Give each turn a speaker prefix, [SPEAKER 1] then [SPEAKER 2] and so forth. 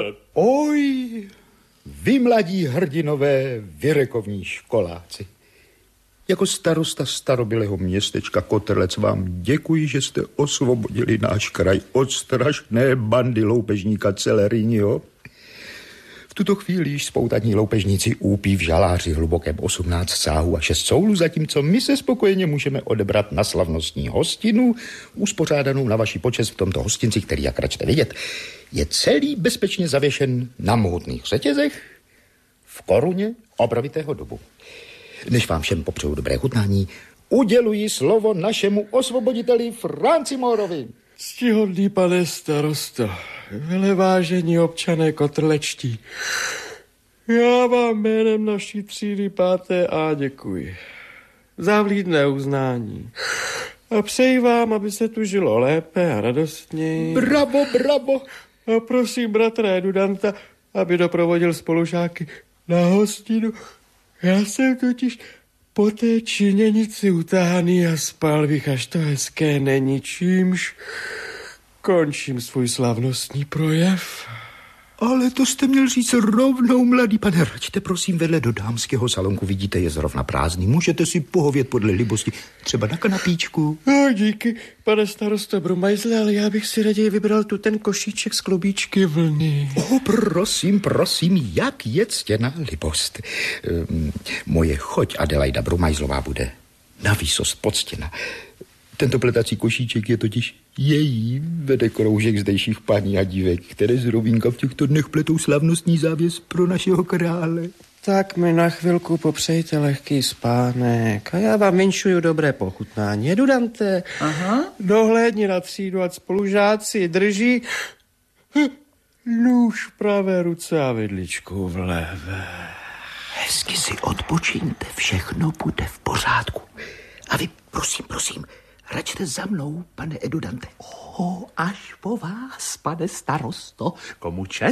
[SPEAKER 1] Oj, vy mladí hrdinové vyrekovní školáci. Jako starosta starobylého městečka Kotrlec vám děkuji, že jste osvobodili náš kraj od strašné bandy loupežníka Celeryního. V tuto chvíli již spoutaní loupežníci úpí v žaláři hlubokém 18 sáhů a 6 soulů, zatímco my se spokojeně můžeme odebrat na slavnostní hostinu, uspořádanou na vaši počest v tomto hostinci, který, jak račte vidět, je celý bezpečně zavěšen na mohutných řetězech v koruně obrovitého dubu. Než vám všem popřeju dobré chutnání, uděluji slovo našemu osvoboditeli Franci Mórovi.
[SPEAKER 2] Ctihodný pane starosto, velevážení občané kotrlečtí, já vám jménem naší třídy 5A děkuji za vlídné uznání a přeji vám, aby se tu žilo lépe a radostněji.
[SPEAKER 1] Bravo, bravo.
[SPEAKER 2] A prosím bratra Edudanta, aby doprovodil spolužáky na hostinu. Já jsem totiž po té činěnici utahaný a spal bych, až to hezké není, čímž končím svůj slavnostní projev.
[SPEAKER 1] Ale to jste měl říct rovnou, mladý pane. Račte prosím vedle do dámského salonku, vidíte, je zrovna prázdný. Můžete si pohovět podle libosti, třeba na kanapíčku.
[SPEAKER 2] No, díky, pane starosto Brumajzle, ale já bych si raději vybral tu ten košíček z klobíčky vlny.
[SPEAKER 1] Prosím, jak je ctěná libost. Moje choť Adelaida Brumajzlová bude na výsost poctěna. Tento pletací košíček je totiž její, vede kroužek zdejších paní a dívek, které z Rovínka v těchto dnech pletou slavnostní závěs pro našeho krále.
[SPEAKER 2] Tak mi na chvilku popřejte lehký spánek a já vám vinšuju dobré pochutnání. Edudante, dohlédni na třídu, ať spolužáci drží nůž v pravé ruce a vidličku v levé.
[SPEAKER 1] Hezky si odpočiňte, všechno bude v pořádku. A vy, prosím, račte za mnou, pane Edudante. Až po vás, pane starosto, komu čest.